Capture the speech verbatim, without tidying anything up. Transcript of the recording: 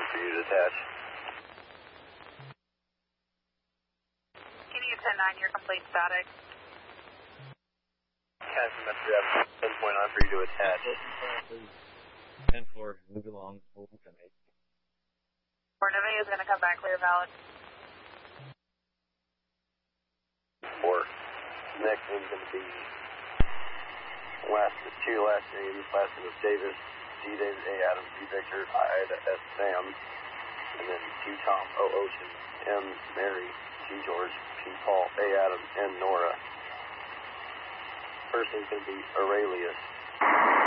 for you to attach. Can you ten nine, you're complete static. Cassie Metro, ten point nine for you to attach. ten four, move along, hold ten eight. Four Nova is going to come back clear valid. Four. Next one's going to be last two last names. Last name is Davis, D David, A Adam, D Victor, I Ida, S Sam, and then T Tom, O Ocean, M Mary, G George, P Paul, A Adam, N Nora. First name's going to be Aurelius.